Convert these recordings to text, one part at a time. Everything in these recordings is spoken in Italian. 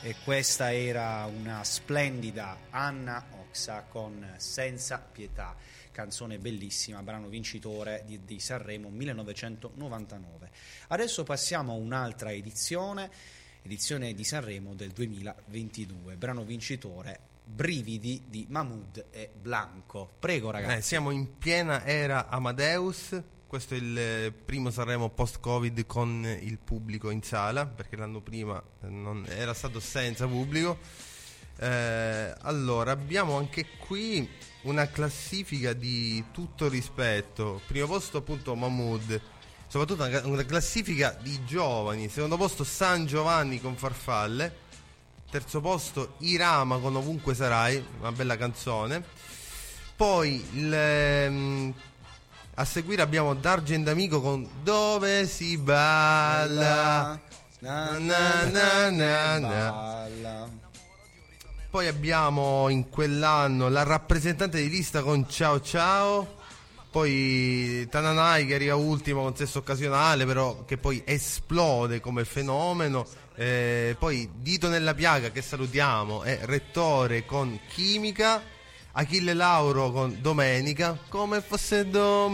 E questa era una splendida Anna Oxa con Senza Pietà, canzone bellissima, brano vincitore di Sanremo 1999. Adesso passiamo a un'altra edizione di Sanremo del 2022, brano vincitore Brividi di Mahmood e Blanco. Prego ragazzi. Siamo in piena era Amadeus. Questo è il primo Sanremo post-Covid con il pubblico in sala, perché l'anno prima non era stato senza pubblico. Allora, abbiamo anche qui una classifica di tutto rispetto. Primo posto appunto Mahmood, soprattutto una classifica di giovani. Secondo posto San Giovanni con Farfalle. Terzo posto Irama con Ovunque Sarai, una bella canzone. Poi a seguire abbiamo D'Argent Amico con Dove si balla, na na na na na. Poi abbiamo in quell'anno la rappresentante di lista con Ciao Ciao. Poi Tananai che arriva ultimo con Sesso Occasionale, però che poi esplode come fenomeno. Poi Dito nella piaga, che salutiamo, e Rettore con Chimica. Achille Lauro con Domenica, come fosse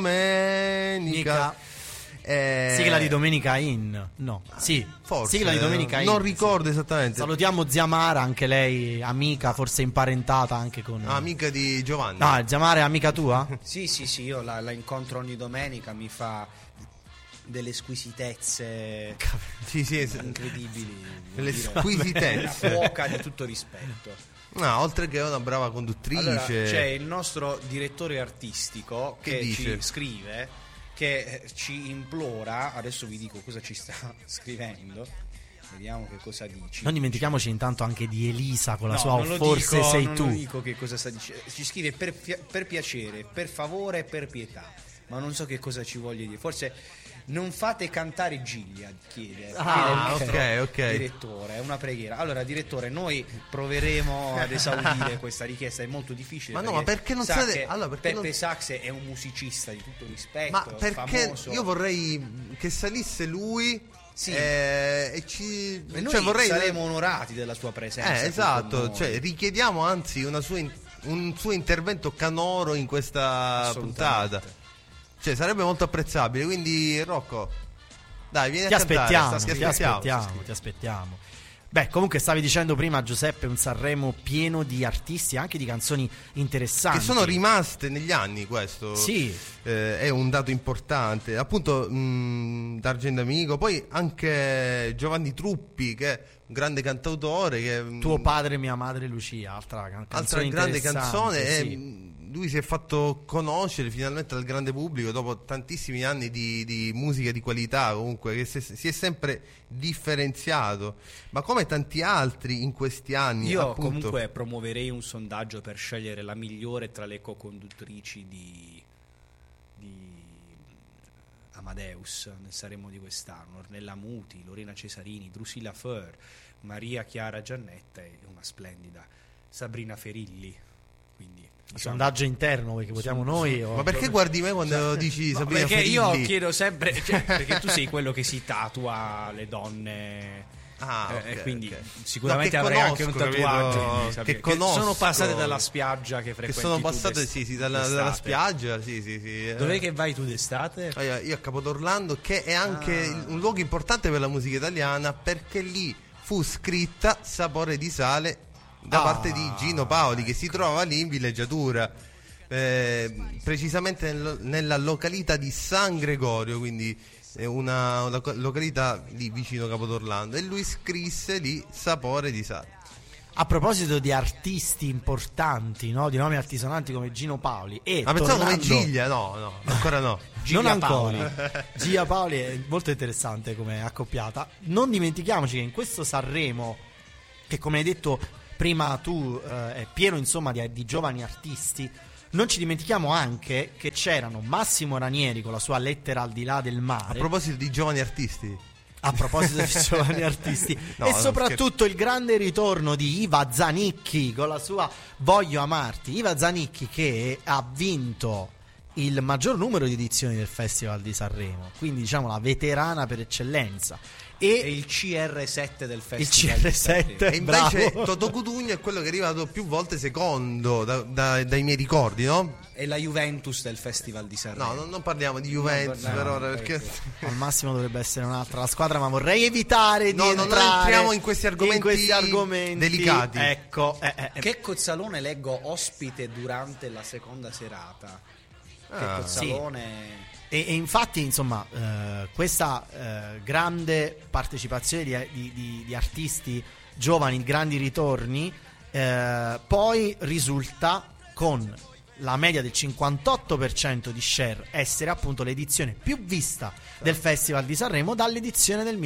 domenica. Sigla di Domenica In. No, sì, forse sigla di Domenica In. Non ricordo esattamente. Salutiamo zia Mara, anche lei amica, forse imparentata anche con amica di Giovanni. No, zia Mara è amica tua? Sì, io la incontro ogni domenica, mi fa delle squisitezze incredibili, delle squisitezze, una cuoca di tutto rispetto. No, oltre che una brava conduttrice. Allora, c'è il nostro direttore artistico che ci scrive, che ci implora. Adesso vi dico cosa ci sta scrivendo, vediamo che cosa dici. Non dimentichiamoci intanto anche di Elisa con la sua Forse sei tu. Non dico che cosa sta dicendo. Ci scrive per piacere, per favore, per pietà, ma non so che cosa ci voglia dire. Forse non fate cantare Giglia, chiede ok. direttore, è una preghiera. Allora direttore, noi proveremo ad esaudire questa richiesta, è molto difficile. Ma perché non state... Peppe Sax è un musicista di tutto rispetto, ma perché famoso. Io vorrei che salisse lui. Sì. E noi saremo onorati della sua presenza. Esatto, richiediamo anzi un suo intervento canoro in questa puntata. Sarebbe molto apprezzabile. Quindi Rocco, dai, vieni a cantare. Ti aspettiamo. Beh, comunque stavi dicendo prima, Giuseppe, un Sanremo pieno di artisti, anche di canzoni interessanti che sono rimaste negli anni. Questo è un dato importante. Appunto D'Argent Amico, poi anche Giovanni Truppi, che è un grande cantautore, Tuo padre, mia madre Lucia, altra grande canzone. Sì. Lui si è fatto conoscere finalmente dal grande pubblico dopo tantissimi anni di musica di qualità, comunque, che si è sempre differenziato, ma come tanti altri in questi anni. Io comunque promuoverei un sondaggio per scegliere la migliore tra le co-conduttrici di Amadeus nel Sanremo di quest'anno: Ornella Muti, Lorena Cesarini, Drusilla Faur, Maria Chiara Giannetta e una splendida Sabrina Ferilli. Quindi sondaggio interno, perché votiamo noi ma perché guardi me quando dici Sabrina perché Ferilli? Io chiedo sempre, perché tu sei quello che si tatua le donne, quindi sicuramente avrai anche un tatuaggio che sono passate dalla spiaggia, che sono passate dalla spiaggia. Dov'è che vai tu d'estate? Io a Capodorlando, che è anche un luogo importante per la musica italiana, perché lì fu scritta Sapore di sale da parte di Gino Paoli, che si trova lì in villeggiatura, precisamente nella località di San Gregorio, quindi è una località lì vicino Capodorlando, e lui scrisse lì Sapore di sale. A proposito di artisti importanti, no? Di nomi altisonanti come Gino Paoli pensavo come Giglia, no, ancora no. Non ancora. Gia Paoli è molto interessante come accoppiata. Non dimentichiamoci che in questo Sanremo, che come hai detto prima tu, è pieno insomma di giovani artisti, non ci dimentichiamo anche che c'erano Massimo Ranieri con la sua Lettera al di là del mare. A proposito di giovani artisti, e soprattutto il grande ritorno di Iva Zanicchi con la sua Voglio amarti. Iva Zanicchi, che ha vinto il maggior numero di edizioni del Festival di Sanremo, quindi diciamo la veterana per eccellenza. E il CR7 del Festival. Il CR7, e invece bravo. Totò Cutugno è quello che è arrivato più volte secondo dai miei ricordi, no? E la Juventus del Festival di Sanremo. No, non parliamo di Juventus per ora, perché Al massimo dovrebbe essere un'altra la squadra, ma vorrei evitare di non entrare entriamo in questi argomenti delicati. Ecco, Che Cozzalone leggo ospite durante la seconda serata. Che Cozzalone. E infatti, insomma, questa grande partecipazione di artisti giovani, grandi ritorni, poi risulta con la media del 58% di share essere appunto l'edizione più vista del Festival di Sanremo dall'edizione del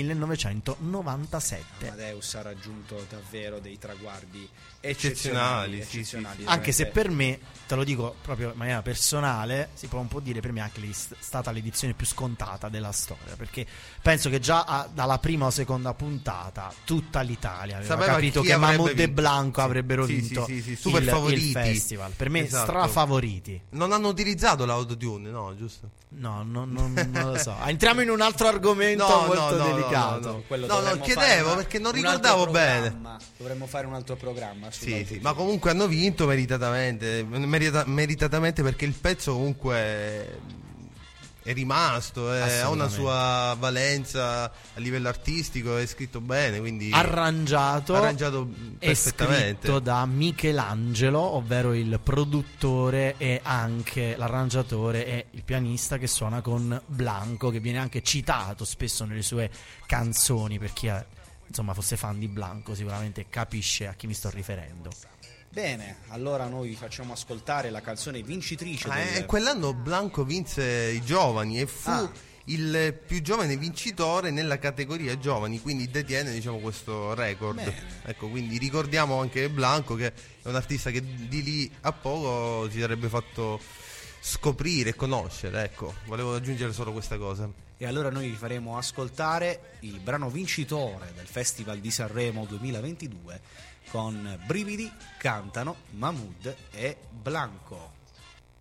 1997. Amadeus ha raggiunto davvero dei traguardi Eccezionali, eccezionali. Anche se per me, te lo dico proprio in maniera personale, si può un po' dire per me anche stata l'edizione più scontata della storia, perché penso che già dalla prima o seconda puntata tutta l'Italia aveva capito che Mahmood e Blanco avrebbero vinto super favoriti. il festival. Per me Esatto. Strafavoriti. Non hanno utilizzato l'autotune, no, giusto? No, non lo so. Entriamo in un altro argomento molto delicato. No, chiedevo perché non ricordavo bene. Dovremmo fare un altro programma. Sì, ma comunque hanno vinto meritatamente perché il pezzo comunque è rimasto, ha una sua valenza a livello artistico, è scritto bene, quindi arrangiato perfettamente. È scritto da Michelangelo, ovvero il produttore e anche l'arrangiatore e il pianista che suona con Blanco, che viene anche citato spesso nelle sue canzoni. Per chi insomma fosse fan di Blanco sicuramente capisce a chi mi sto riferendo. Bene, allora noi vi facciamo ascoltare la canzone vincitrice quell'anno Blanco vinse i giovani e fu il più giovane vincitore nella categoria giovani, quindi detiene, diciamo, questo record. Ecco, quindi ricordiamo anche Blanco, che è un artista che di lì a poco si sarebbe fatto scoprire e conoscere. Ecco, volevo aggiungere solo questa cosa. E allora noi vi faremo ascoltare il brano vincitore del Festival di Sanremo 2022. Con Brividi cantano Mahmood e Blanco.